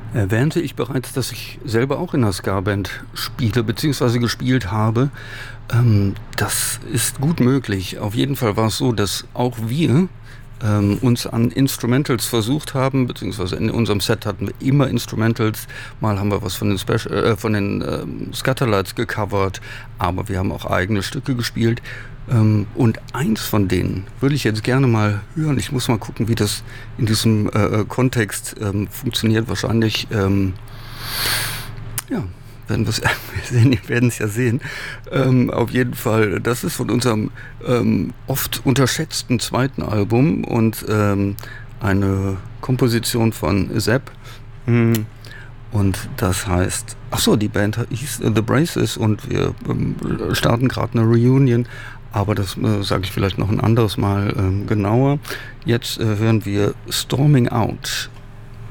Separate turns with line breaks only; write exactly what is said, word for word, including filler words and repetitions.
Erwähnte ich bereits, dass ich selber auch in einer Ska-Band spiele, beziehungsweise gespielt habe. Ähm, das ist gut möglich. Auf jeden Fall war es so, dass auch wir ähm, uns an Instrumentals versucht haben, beziehungsweise in unserem Set hatten wir immer Instrumentals. Mal haben wir was von den, Special, äh, von den ähm, Scatterlights gecovert, aber wir haben auch eigene Stücke gespielt. Ähm, und eins von denen würde ich jetzt gerne mal hören. Ich muss mal gucken, wie das in diesem äh, Kontext ähm, funktioniert. Wahrscheinlich, ähm, ja, werden wir sehen, wir werden es ja sehen. Ähm, auf jeden Fall, das ist von unserem ähm, oft unterschätzten zweiten Album und ähm, eine Komposition von Sepp. Mhm. Und das heißt, ach so, die Band hieß The Braces und wir ähm, starten gerade eine Reunion, aber das äh, sage ich vielleicht noch ein anderes Mal ähm, genauer. Jetzt äh, hören wir Storming Out.